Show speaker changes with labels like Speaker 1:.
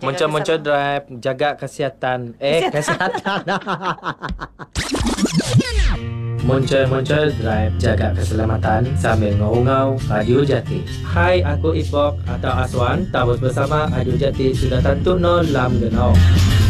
Speaker 1: Muncul-muncul drive, jaga kesihatan. Kesihatan. Muncul-muncul drive, jaga keselamatan sambil ngau-ngau Radio Jati. Hai, aku Ipok atau Aswan. Tabus bersama Radio Jati sudah tentu no lam genau.